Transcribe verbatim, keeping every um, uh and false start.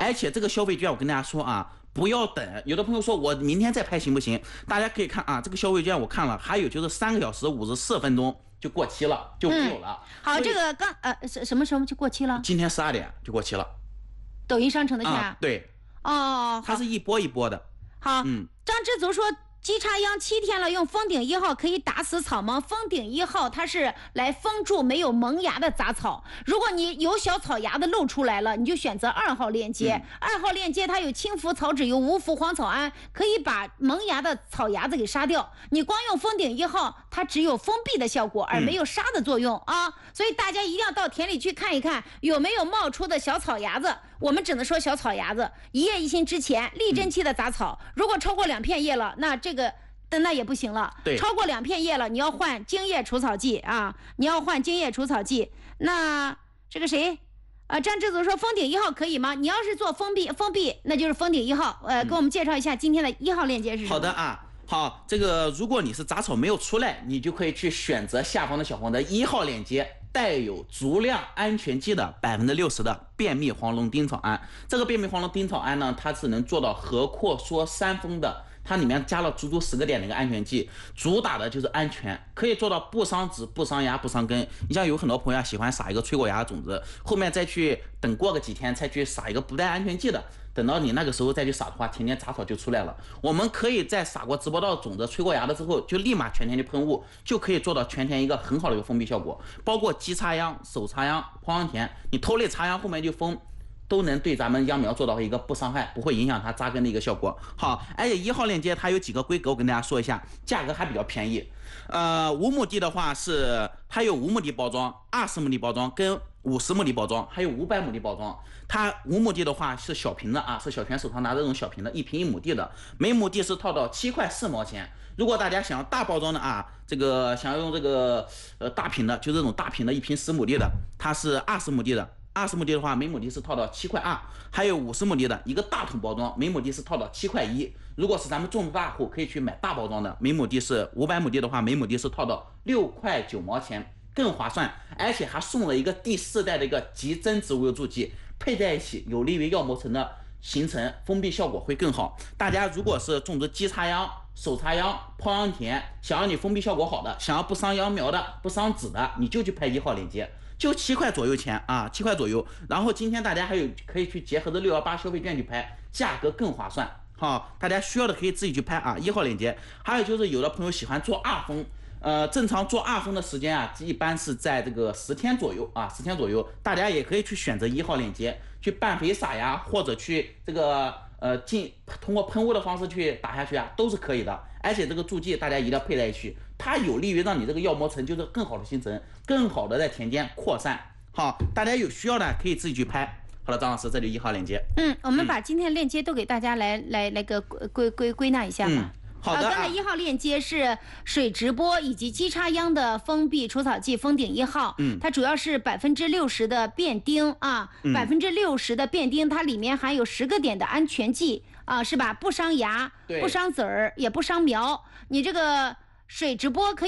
而且这个消费券我跟大家说啊，不要等。有的朋友说我明天再拍行不行？大家可以看啊，这个消费券我看了，还有就是三个小时五十四分钟就过期了，就没有了。 嗯、好，这个刚呃什什么时候就过期了？ 今天十二点就过期了。 抖音商城的钱、 啊？对。 哦， 它是一波一波的。 好， 嗯， 张知足说。鸡叉秧七天了，用封顶一号可以打死草吗？封顶一号它是来封住没有萌芽的杂草，如果你有小草芽子露出来了，你就选择二号链接。嗯、二号链接它有轻浮草脂油、无氟黄草胺，可以把萌芽的草芽子给杀掉。你光用封顶一号，它只有封闭的效果，而没有杀的作用、嗯、啊！所以大家一定要到田里去看一看，有没有冒出的小草芽子。我们只能说小草芽子，一叶一心之前立针期的杂草，嗯、如果超过两片叶了，那这个。那也不行了， 对， 超过两片叶了，你要换茎叶除草剂啊！你要换茎叶除草剂。那这个谁，呃，张知足说封顶一号可以吗？你要是做封闭，封闭那就是封顶一号。呃，给我们介绍一下今天的一号链接是什么？ 好的啊，好，这个如果你是杂草没有出来，你就可以去选择下方的小黄的一号链接，带有足量安全剂的百分之六十的便秘黄龙丁草胺。这个便秘黄龙丁草胺呢，它是能做到核扩缩三封的。它里面加了足足十个点的一个安全剂，主打的就是安全，可以做到不伤籽、不伤芽、不伤根。你像有很多朋友喜欢撒一个吹果芽的种子，后面再去等过个几天才去撒一个不带安全剂的，等到你那个时候再去撒的话，天天杂草就出来了。我们可以在撒过直播道种子、吹过芽了之后，就立马全田的喷雾，就可以做到全田一个很好的一个封闭效果。包括鸡插秧、手插秧、抛秧田，你头里插秧，后面就封。都能对咱们秧苗做到一个不伤害，不会影响它扎根的一个效果。好，而且一号链接它有几个规格，我跟大家说一下，价格还比较便宜。呃，无目的的话是它有无目的包装、二十目的包装跟五十目的包装，还有五百目的包装。它无目的的话是小瓶的啊，是小泉手上拿的这种小瓶的，一瓶一亩地的，每亩地是套到七块四毛钱。如果大家想要大包装的啊，这个想要用这个呃大瓶的，就这种大瓶的，一瓶十亩地的，它是二十亩地的。二十亩地的话，每亩地是套到七块二，还有五十亩地的一个大桶包装，每亩地是套到七块一。如果是咱们种大户，可以去买大包装的，每亩地是五百亩地的话，每亩地是套到六块九毛钱，更划算，而且还送了一个第四代的一个极增植物油助剂，配在一起有利于药膜层的形成，封闭效果会更好。大家如果是种植鸡插秧、手插秧、抛秧田，想要你封闭效果好的，想要不伤秧苗的、不伤籽的，你就去拍一号链接。就七块左右钱啊，七块左右。然后今天大家还有可以去结合着六一八消费券去拍，价格更划算。好，大家需要的可以自己去拍啊，一号链接。还有就是有的朋友喜欢做二封，呃，正常做二封的时间啊，一般是在这个十天左右啊，十天左右。大家也可以去选择一号链接去拌肥撒呀，或者去这个呃进通过喷雾的方式去打下去啊，都是可以的。而且这个助剂大家一定要配在一起，它有利于让你这个药膜层就是更好的形成，更好的在田间扩散。好，大家有需要的可以自己去拍。好了，张老师，这就一号链接。 嗯，我们把今天的链接都给大家来、嗯、来来个归归归纳一下吧。 嗯，好的。 刚才一号链接是水直播以及鸡插秧的封闭除草剂封顶一号， 嗯， 它主要是百分之六十的变丁啊，百分之六十的变丁，它里面含有十个点的安全剂啊，是吧？不伤芽，不伤籽儿，也不伤苗。你这个水直播可以。